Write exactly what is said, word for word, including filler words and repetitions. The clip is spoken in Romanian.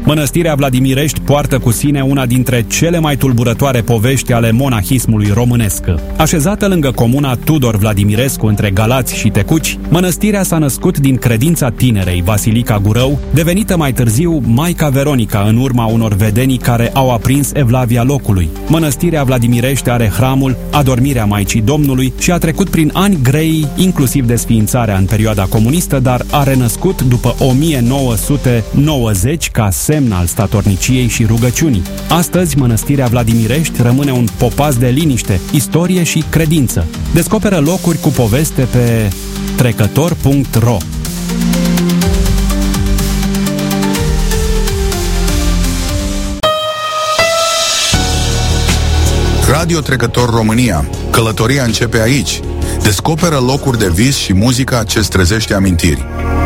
Mănăstirea Vladimirești poartă cu sine una dintre cele mai tulburătoare povești ale monahismului românesc. Așezată lângă comuna Tudor Vladimirescu, între Galați și Tecuci, mănăstirea s-a născut din credința tinerei Vasilica Gurău, devenită mai târziu Maica Veronica în urma unor vedenii care au aprins evlavia locului. Mănăstirea Vladimirești are hramul, adormirea Maicii Domnului și a trecut prin ani grei, inclusiv desființarea în perioada comunistă, dar a renăscut după o mie nouă sute nouăzeci ca semn al statorniciei și rugăciunii. Astăzi, mănăstirea Vladimirești rămâne un popas de liniște, istorie și credință. Descoperă locuri cu poveste pe trecător punct ro. Radio Trecător România. Călătoria începe aici. Descoperă locuri de vis și muzica ce-ți trezește amintiri.